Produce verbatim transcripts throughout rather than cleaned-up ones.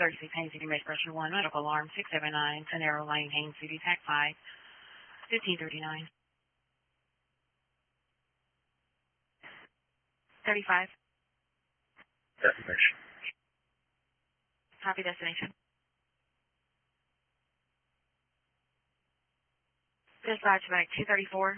thirty-six Haines City Med Pressure one, medical alarm six seven nine, Tenero Lane, Haines City, Tac five, fifteen thirty-nine. thirty-five. Destination. Copy destination. Dispatch back two thirty-four.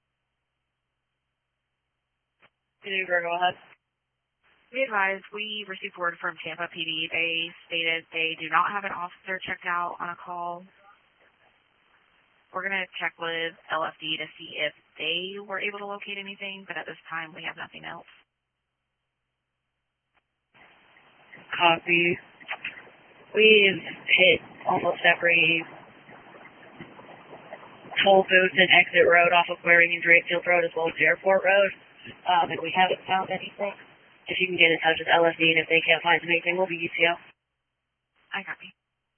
Uber, go ahead. Be advised, we received word from Tampa P D. They stated they do not have an officer checked out on a call. We're going to check with L F D to see if they were able to locate anything, but at this time we have nothing else. Copy. We've hit almost every toll booth and exit road off of Waring and Drakefield Road as well as Airport Road, um, and we haven't found anything. If you can get in touch with L F D, and if they can't find anything, we'll be U T L. I copy.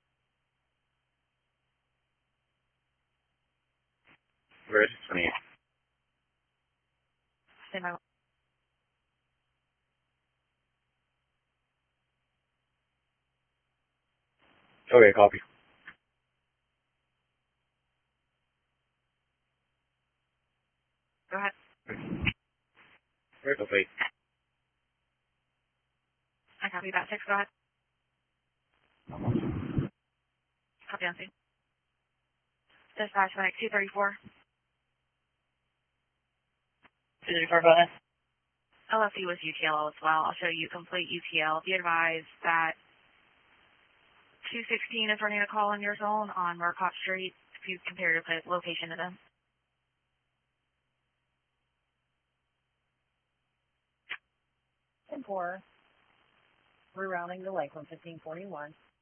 Where is it? twenty-eight. Stand by. Okay, copy. Go ahead. Where's the plate? I copy that six. Go ahead. Copy on scene. Dispatch back two thirty-four. two thirty-four, go ahead. L F D was U T L as well. I'll show you complete U T L. Be advised that two sixteen is running a call in your zone on Murcott Street if you compare your pla- location to them. ten four, rerouting the lake on fifteen forty-one.